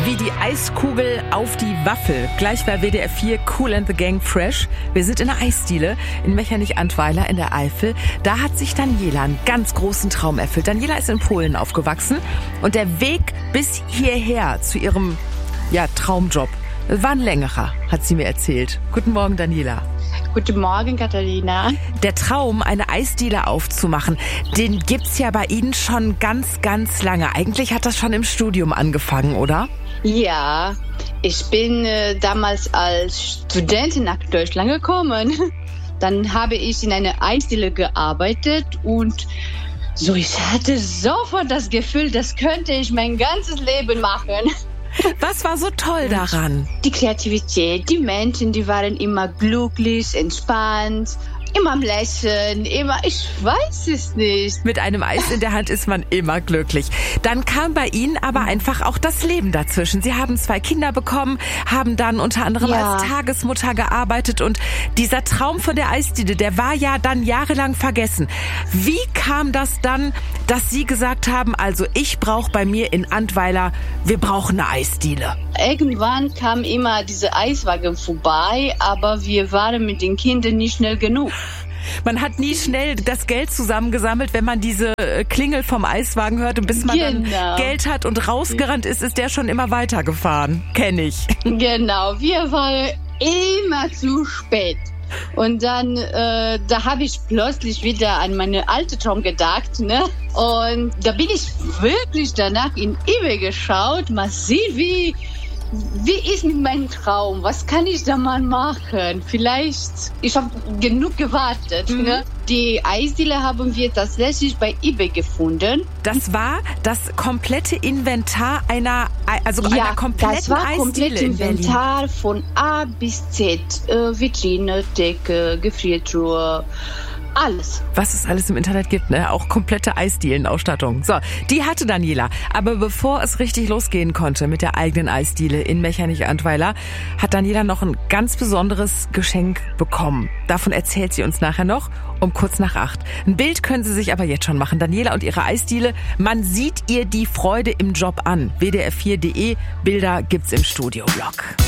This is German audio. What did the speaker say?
wie die Eiskugel auf die Waffel. Gleich bei WDR 4 Kool and the Gang Fresh. Wir sind in der Eisdiele in Mechernich-Antweiler in der Eifel. Da hat sich Daniela einen ganz großen Traum erfüllt. Daniela ist in Polen aufgewachsen und der Weg bis hierher zu ihrem Traumjob war ein längerer, hat sie mir erzählt. Guten Morgen, Daniela. Guten Morgen, Katharina. Der Traum, eine Eisdiele aufzumachen, den gibt's ja bei Ihnen schon ganz, ganz lange. Eigentlich hat das schon im Studium angefangen, oder? Ja, ich bin damals als Studentin nach Deutschland gekommen. Dann habe ich in einer Eisdiele gearbeitet und ich hatte sofort das Gefühl, das könnte ich mein ganzes Leben machen. Was war so toll daran? Die Kreativität, die Menschen, die waren immer glücklich, entspannt, immer am Lächeln, ich weiß es nicht. Mit einem Eis in der Hand ist man immer glücklich. Dann kam bei Ihnen aber einfach auch das Leben dazwischen. Sie haben 2 Kinder bekommen, haben dann unter anderem als Tagesmutter gearbeitet und dieser Traum von der Eisdiele, der war ja dann jahrelang vergessen. Wie kam das dann, dass Sie gesagt haben, also ich brauche bei mir in Antweiler, wir brauchen eine Eisdiele? Irgendwann kam immer diese Eiswagen vorbei, aber wir waren mit den Kindern nicht schnell genug. Man hat nie schnell das Geld zusammengesammelt, wenn man diese Klingel vom Eiswagen hört. Und bis man dann Geld hat und rausgerannt ist der schon immer weitergefahren. Kenn ich. Genau, wir waren immer zu spät. Und dann, da habe ich plötzlich wieder an meine alte Traum gedacht, ne? Und da bin ich wirklich danach in eBay geschaut, mal sehen, wie ist mit meinem Traum? Was kann ich da mal machen? Vielleicht, ich habe genug gewartet. Ne? Die Eisdiele haben wir tatsächlich bei eBay gefunden. Das war das komplette Inventar einer kompletten das war Eisdiele in Berlin. Inventar von A bis Z. Vitrine, Decke, Gefriertruhe. Alles. Was es alles im Internet gibt, ne? Auch komplette Eisdielenausstattung. So, die hatte Daniela. Aber bevor es richtig losgehen konnte mit der eigenen Eisdiele in Mechernich-Antweiler, hat Daniela noch ein ganz besonderes Geschenk bekommen. Davon erzählt sie uns nachher noch um kurz nach 8. Ein Bild können Sie sich aber jetzt schon machen. Daniela und ihre Eisdiele. Man sieht ihr die Freude im Job an. WDR4.de. Bilder gibt's im Studioblog.